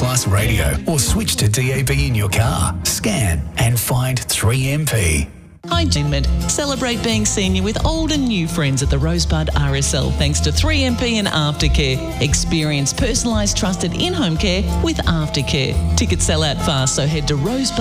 Plus Radio or switch to DAB in your car. Scan and find 3MP. Hi Jinmid. Celebrate being senior with old and new friends at the Rosebud RSL thanks to 3MP and Aftercare. Experience personalised, trusted in-home care with Aftercare. Tickets sell out fast, so head to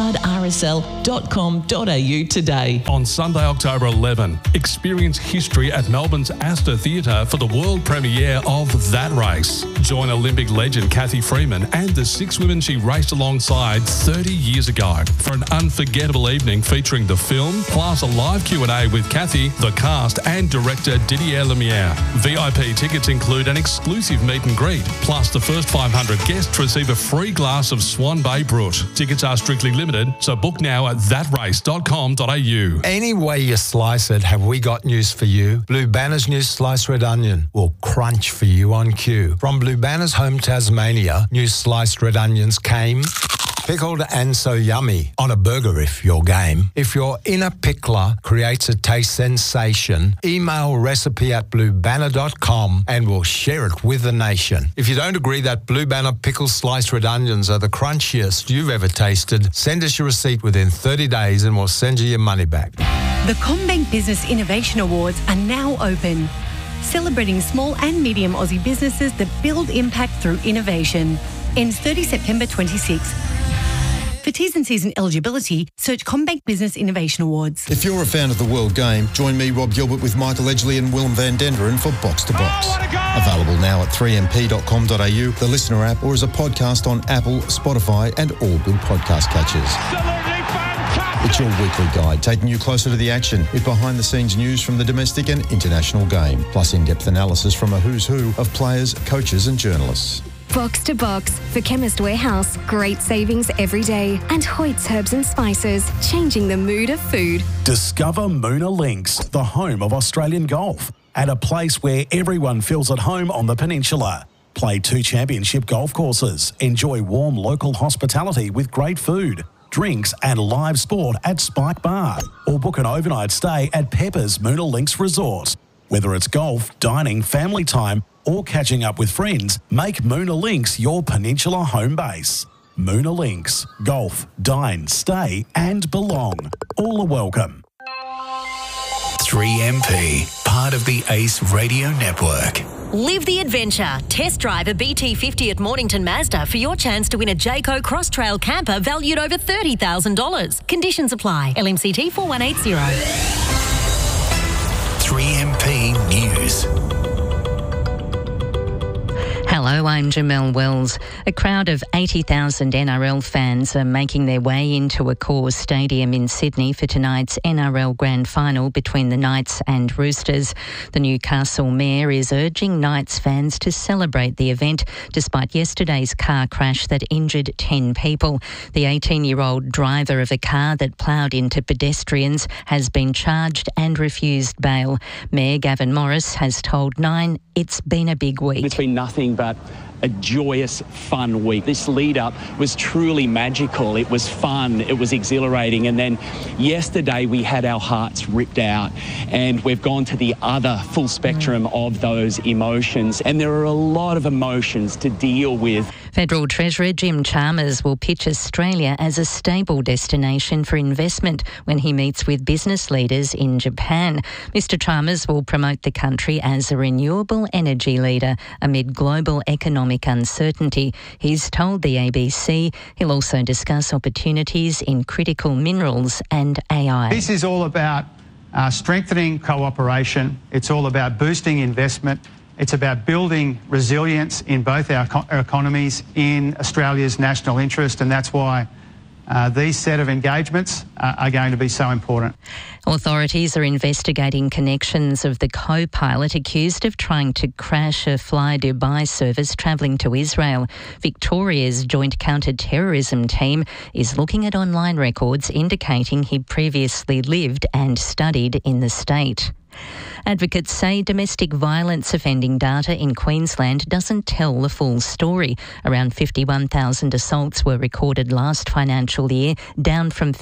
rosebudrsl.com.au today. On Sunday, October 11, experience history at Melbourne's Astor Theatre for the world premiere of That Race. Join Olympic legend Cathy Freeman and the 6 women she raced alongside 30 years ago for an unforgettable evening featuring the film, plus a live Q&A with Cathy, the cast and director Didier Lumiere. VIP tickets include an exclusive meet and greet, plus the first 500 guests receive a free glass of Swan Bay Brut. Tickets are strictly limited, so book now at thatrace.com.au. Any way you slice it, have we got news for you? Blue Banner's new sliced red onion will crunch for you on cue. From Blue Banner's home Tasmania, new sliced red onions came pickled and so yummy on a burger if you're game. If your inner pickler creates a taste sensation, email recipe@bluebanner.com and we'll share it with the nation. If you don't agree that Blue Banner pickled sliced red onions are the crunchiest you've ever tasted, send us your receipt within 30 days and we'll send you your money back. The CommBank Business Innovation Awards are now open, celebrating small and medium Aussie businesses that build impact through innovation. Ends 30 September 26. For T's and C's and eligibility, search CommBank Business Innovation Awards. If you're a fan of the World Game, join me, Rob Gilbert, with Michael Edgley and Willem van Denderen for Box to Box. Available now at 3mp.com.au, the Listener app, or as a podcast on Apple, Spotify and all good podcast catchers. It's your weekly guide, taking you closer to the action with behind-the-scenes news from the domestic and international game, plus in-depth analysis from a who's who of players, coaches and journalists. Box to Box for Chemist Warehouse. Great savings every day. And Hoyt's Herbs and Spices, changing the mood of food. Discover Moona Links, the home of Australian golf, at a place where everyone feels at home on the peninsula. Play 2 championship golf courses, enjoy warm local hospitality with great food, drinks and live sport at Spike Bar, or book an overnight stay at Pepper's Moona Links Resort. Whether it's golf, dining, family time, or catching up with friends, make Moona Links your peninsula home base. Moona Links. Golf, dine, stay and belong. All are welcome. 3MP, part of the ACE Radio Network. Live the adventure. Test drive a BT50 at Mornington Mazda for your chance to win a Jayco Cross Trail camper valued over $30,000. Conditions apply. LMCT 4180. 3MP News. Hello, I'm Jamelle Wells. A crowd of 80,000 NRL fans are making their way into Accor Stadium in Sydney for tonight's NRL Grand Final between the Knights and Roosters. The Newcastle Mayor is urging Knights fans to celebrate the event despite yesterday's car crash that injured 10 people. The 18-year-old driver of a car that ploughed into pedestrians has been charged and refused bail. Mayor Gavin Morris has told Nine it's been a big week. It's been nothing but a joyous, fun week. This lead-up was truly magical. It was fun, it was exhilarating, and then yesterday we had our hearts ripped out, and we've gone to the other full spectrum of those emotions, and there are a lot of emotions to deal with. Federal Treasurer Jim Chalmers will pitch Australia as a stable destination for investment when he meets with business leaders in Japan. Mr. Chalmers will promote the country as a renewable energy leader amid global economic uncertainty. He's told the ABC he'll also discuss opportunities in critical minerals and AI. This is all about strengthening cooperation. It's all about boosting investment. It's about building resilience in both our economies in Australia's national interest, and that's why these set of engagements are going to be so important. Authorities are investigating connections of the co-pilot accused of trying to crash a Fly Dubai service travelling to Israel. Victoria's Joint Counter-Terrorism Team is looking at online records indicating he previously lived and studied in the state. Advocates say domestic violence offending data in Queensland doesn't tell the full story. Around 51,000 assaults were recorded last financial year, down from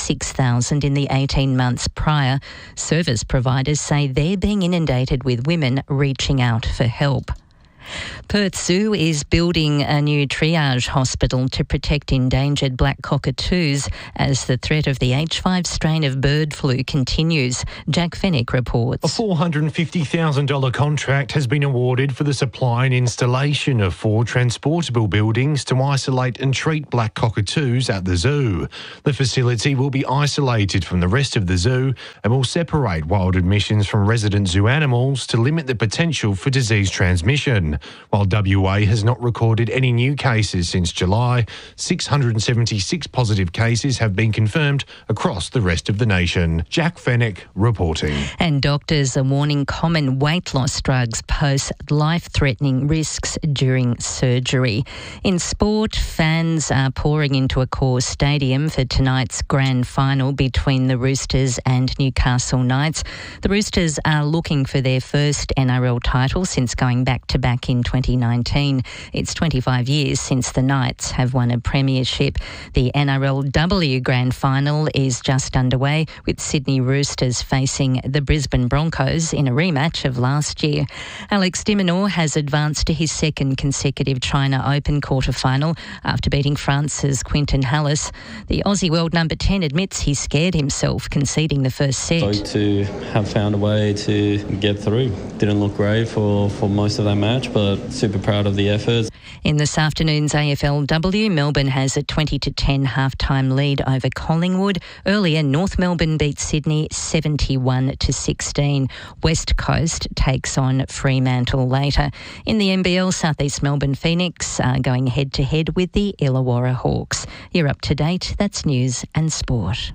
56,000 in the 18 months prior. Service providers say they're being inundated with women reaching out for help. Perth Zoo is building a new triage hospital to protect endangered black cockatoos as the threat of the H5 strain of bird flu continues. Jack Fennick reports. A $450,000 contract has been awarded for the supply and installation of 4 transportable buildings to isolate and treat black cockatoos at the zoo. The facility will be isolated from the rest of the zoo and will separate wild admissions from resident zoo animals to limit the potential for disease transmission. While WA has not recorded any new cases since July, 676 positive cases have been confirmed across the rest of the nation. Jack Fennick reporting. And doctors are warning common weight loss drugs pose life-threatening risks during surgery. In sport, fans are pouring into Accor Stadium for tonight's grand final between the Roosters and Newcastle Knights. The Roosters are looking for their first NRL title since going back-to-back in 2019. It's 25 years since the Knights have won a premiership. The NRLW Grand Final is just underway, with Sydney Roosters facing the Brisbane Broncos in a rematch of last year. Alex de Minaur has advanced to his second consecutive China Open quarter-final after beating France's Quinton Hallis. The Aussie world number 10 admits he scared himself, conceding the first set. Stoked to have found a way to get through. Didn't look great for most of that match, but super proud of the efforts. In this afternoon's AFLW, Melbourne has a 20-10 half-time lead over Collingwood. Earlier, North Melbourne beat Sydney 71-16. West Coast takes on Fremantle later. In the NBL, South East Melbourne Phoenix are going head-to-head with the Illawarra Hawks. You're up to date. That's news and sport.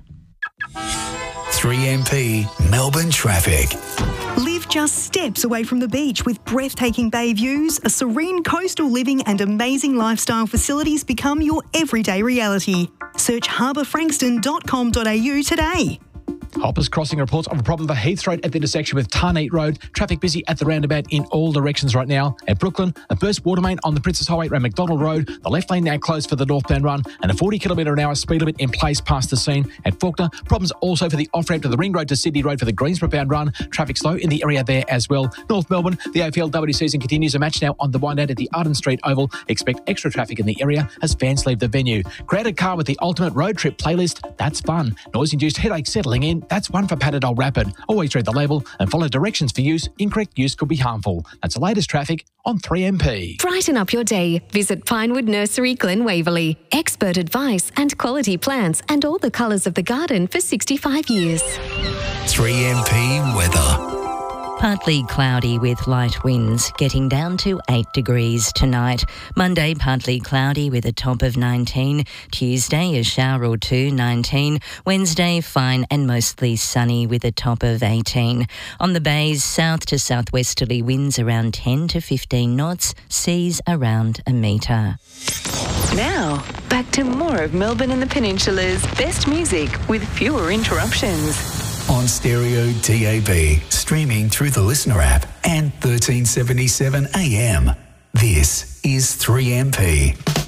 3MP Melbourne traffic. Live just steps away from the beach with breathtaking bay views, a serene coastal living and amazing lifestyle facilities become your everyday reality. Search harbourfrankston.com.au today. Hoppers Crossing reports of a problem for Heath Road at the intersection with Tarneet Road. Traffic busy at the roundabout in all directions right now. At Brooklyn, a burst water main on the Princess Highway around McDonald Road. The left lane now closed for the northbound run and a 40km/h speed limit in place past the scene. At Faulkner, problems also for the off-ramp to the Ring Road to Sydney Road for the Greensboro bound run. Traffic slow in the area there as well. North Melbourne, the AFLW season continues. A match now on the wind out at the Arden Street Oval. Expect extra traffic in the area as fans leave the venue. Crowded car with the ultimate road trip playlist. That's fun. Noise-induced headache settling in. That's one for Panadol Rapid. Always read the label and follow directions for use. Incorrect use could be harmful. That's the latest traffic on 3MP. Brighten up your day. Visit Pinewood Nursery, Glen Waverley. Expert advice and quality plants and all the colours of the garden for 65 years. 3MP weather. Partly cloudy with light winds, getting down to 8 degrees tonight. Monday, partly cloudy with a top of 19. Tuesday, a shower or two, 19. Wednesday, fine and mostly sunny with a top of 18. On the bays, south to southwesterly winds around 10 to 15 knots, seas around a metre. Now, back to more of Melbourne and the Peninsula's best music with fewer interruptions. On stereo DAB, streaming through the Listener app and 1377 AM. This is 3MP.